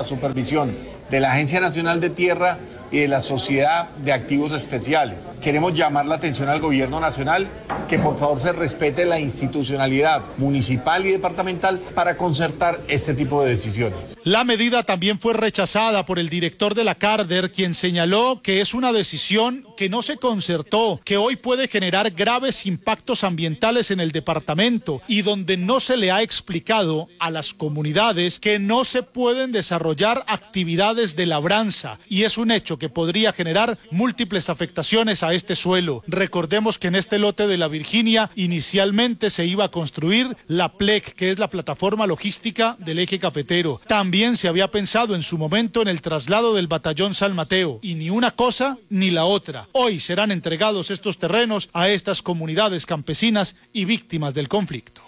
supervisión de la Agencia Nacional de Tierra y de la Sociedad de Activos Especiales. Queremos llamar la atención al gobierno nacional que por favor se respete la institucionalidad municipal y departamental para concertar este tipo de decisiones. La medida también fue rechazada por el director de la Carder, quien señaló que es una decisión que no se concertó, que hoy puede generar graves impactos ambientales en el departamento y donde no se le ha explicado a las comunidades que no se pueden desarrollar actividades de labranza, y es un hecho que podría generar múltiples afectaciones a este suelo. Recordemos que en este lote de la Virginia inicialmente se iba a construir la PLEC, que es la plataforma logística del eje cafetero. También se había pensado en su momento en el traslado del batallón San Mateo, y ni una cosa ni la otra. Hoy serán entregados estos terrenos a estas comunidades campesinas y víctimas del conflicto.